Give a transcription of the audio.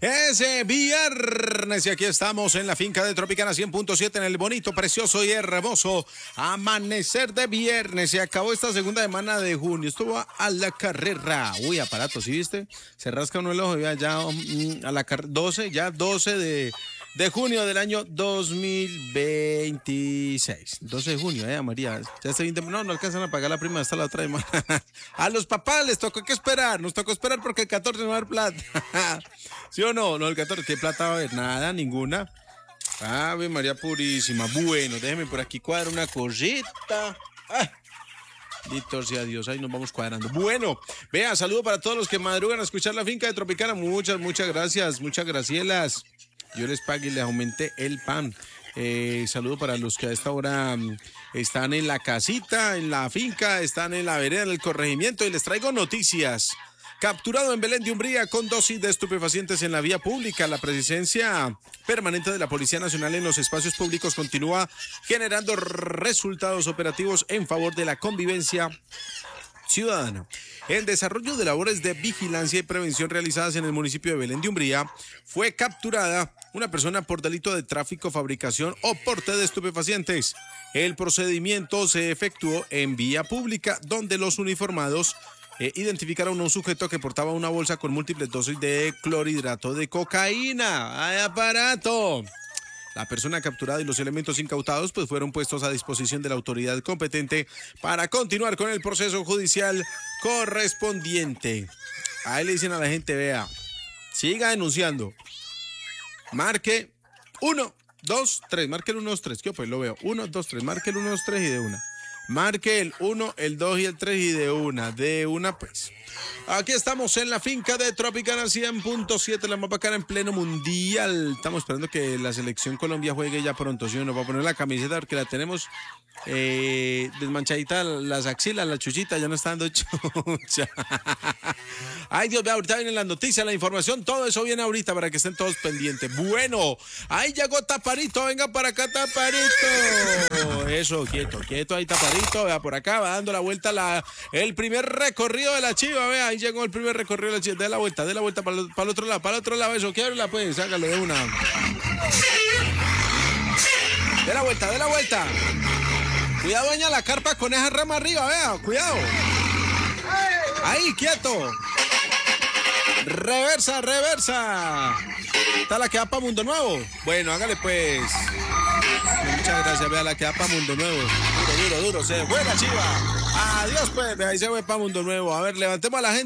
Ese viernes y aquí estamos en la finca de Tropicana 100.7 en el bonito, precioso y hermoso amanecer de viernes. Se acabó esta segunda semana de junio. Esto va a la carrera. Uy, aparato, ¿sí viste? Se rasca uno el ojo ya a la 12 de junio del año 2026. 12 de junio, María. Ya este 20, no alcanzan a pagar la prima hasta la otra semana. A los papás les tocó que esperar. Nos tocó esperar porque el 14 no va a haber plata. ¿Sí o no? No, el 14, ¿qué plata va a haber? Nada, ninguna. Ave María Purísima. Bueno, déjeme por aquí cuadrar una cosita. Bendito sea Dios, ahí nos vamos cuadrando. Bueno, vea, saludo para todos los que madrugan a escuchar la finca de Tropicana. Muchas gracias, muchas gracielas. Yo les pague y les aumente el pan. Saludo para los que a esta hora están en la casita, en la finca, están en la vereda, en el corregimiento y les traigo noticias. Capturado en Belén de Umbría con dosis de estupefacientes en la vía pública. La presencia permanente de la Policía Nacional en los espacios públicos continúa generando resultados operativos en favor de la convivencia ciudadana. El desarrollo de labores de vigilancia y prevención realizadas en el municipio de Belén de Umbría fue capturada una persona por delito de tráfico, fabricación o porte de estupefacientes. El procedimiento se efectuó en vía pública donde los uniformados identificaron a un sujeto que portaba una bolsa con múltiples dosis de clorhidrato de cocaína. ¡Ay, aparato! La persona capturada y los elementos incautados pues fueron puestos a disposición de la autoridad competente para continuar con el proceso judicial correspondiente. Ahí le dicen a la gente, vea, siga denunciando. Marque 1, 2, 3, marque el 1, 2, 3, ¿qué pues? Lo veo, 1, 2, 3, marque el 1, 2, 3 y de una. Marque el 1, el 2 y el 3 y de una pues. Aquí estamos en la finca de Tropicana 100.7, la más bacana en pleno mundial. Estamos esperando que la selección Colombia juegue ya pronto, ¿sí? Nos va a poner la camiseta porque la tenemos desmanchadita, las axilas, la chuchita, ya no está dando chucha. Ay, Dios, vea, ahorita vienen las noticias, la información, todo eso viene ahorita para que estén todos pendientes. Bueno, ahí llegó Taparito, venga para acá, Taparito. Eso, quieto ahí, Taparito, vea, por acá va dando la vuelta el primer recorrido de la chiva, vea, ahí llegó el primer recorrido de la chiva, dé la vuelta para el otro lado, eso, quiebra pues, hágalo de una. Dé la vuelta. Cuidado, doña la carpa con esa rama arriba, vea, cuidado. Ahí, quieto. Reversa. ¿Está la que va para Mundo Nuevo? Bueno, hágale pues. Muchas gracias, vea la que va para Mundo Nuevo. Duro, se fue la chiva. Adiós pues, ahí se fue para Mundo Nuevo. A ver, levantemos a la gente.